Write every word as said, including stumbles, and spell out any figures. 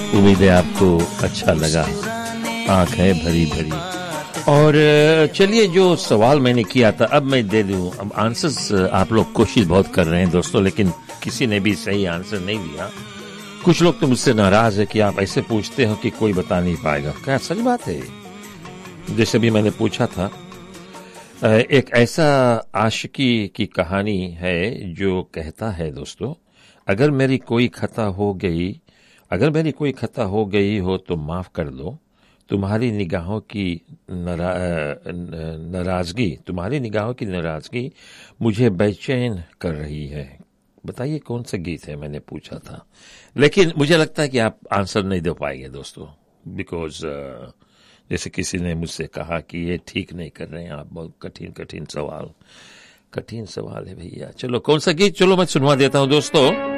उम्मीद है आपको अच्छा लगा। आंख है भरी भरी। और चलिए, जो सवाल मैंने किया था अब मैं दे दूं। अब आंसर्स आप लोग कोशिश बहुत कर रहे हैं दोस्तों, लेकिन किसी ने भी सही आंसर नहीं दिया। कुछ लोग तो मुझसे नाराज है कि आप ऐसे पूछते हो कि कोई बता नहीं पाएगा। क्या सच बात है? जैसे भी मैंने पूछा था, एक ऐसा आशिकी की कहानी है जो कहता है दोस्तों, अगर मेरी कोई खता हो गई अगर मेरी कोई खता हो गई हो तो माफ कर दो। तुम्हारी निगाहों की नरा, नाराजगी तुम्हारी निगाहों की नाराजगी मुझे बेचैन कर रही है। बताइए कौन सा गीत है, मैंने पूछा था। लेकिन मुझे लगता है कि आप आंसर नहीं दे पाएंगे दोस्तों, बिकॉज जैसे किसी ने मुझसे कहा कि ये ठीक नहीं कर रहे हैं आप, बहुत कठिन कठिन सवाल कठिन सवाल है भैया। चलो कौन सा गीत, चलो मैं सुनवा देता हूं दोस्तों।